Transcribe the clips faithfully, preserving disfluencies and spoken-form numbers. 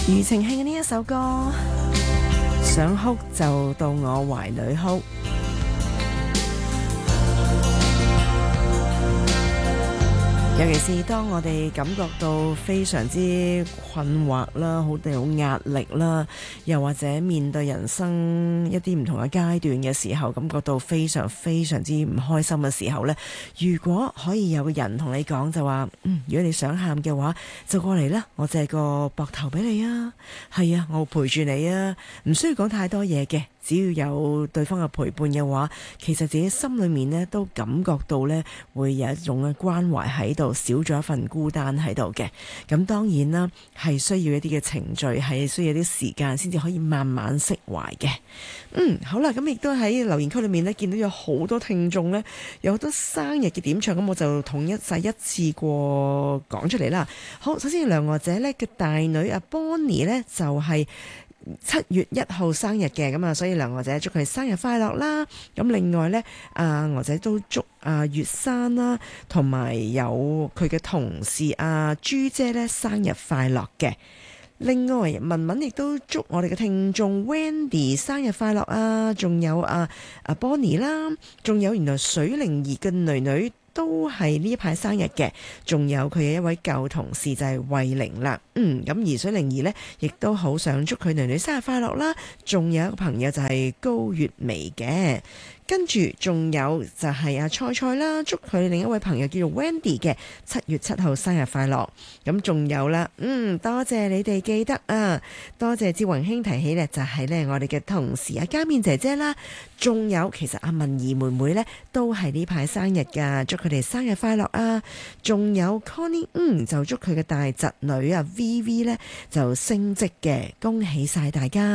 庾澄慶嘅呢一首歌，想哭就到我懷裏哭。尤其是當我哋感覺到非常之困惑啦，好大好壓力啦，又或者面對人生一啲唔同嘅階段嘅時候，感覺到非常非常之唔開心嘅時候呢，如果可以有個人同你講就話，嗯，如果你想喊嘅話，就過嚟啦，我借個膊頭俾你啊，係啊，我陪住你啊，唔需要講太多嘢嘅。只要有對方嘅陪伴嘅話，其實自己心裏面呢都感覺到呢會有一種嘅關懷喺度，少咗一份孤單喺度嘅。咁當然啦，係需要一啲嘅程序，係需要一啲時間先至可以慢慢釋懷嘅。嗯，好啦，咁亦都喺留言區裏面呢見到有好多聽眾呢，有好多生日嘅點唱，咁我就統一晒一次過講出嚟啦。好，首先梁娥姐呢嘅大女阿 Bonnie 呢就係、是七月一號生日嘅，咁啊，所以梁娥姐祝佢生日快樂啦。咁另外呢，阿娥姐都祝阿月山啦，同埋有佢嘅同事阿朱姐呢生日快樂嘅。另外文文亦都祝我哋嘅聽眾 Wendy 生日快樂啊，仲有阿阿 Bonnie 啦，仲有原來水靈兒嘅女女都係呢一排生日嘅，仲有佢嘅一位舊同事就係慧玲啦。嗯，咁而水靈兒呢，亦都好想祝佢女女生日快樂啦。仲有一個朋友就係高月薇嘅，跟住仲有就係阿菜菜啦，祝佢另一位朋友叫做 Wendy 嘅七月七號生日快樂。咁仲有啦，嗯，多謝你哋記得啊，多謝志宏兄提起呢，就係呢我哋嘅同事阿嘉面姐姐啦，仲有其實阿文儀妹妹呢，都係呢排生日噶，祝佢哋生日快樂啊！仲有 Connie， 嗯，就祝佢嘅大侄女啊 V V 呢就升職嘅，恭喜晒大家！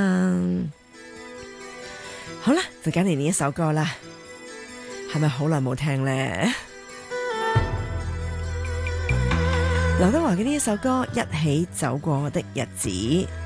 好啦，就揀嚟呢一首歌啦，係咪好耐冇聽呢？劉德華嘅呢一首歌《一起走過的日子》。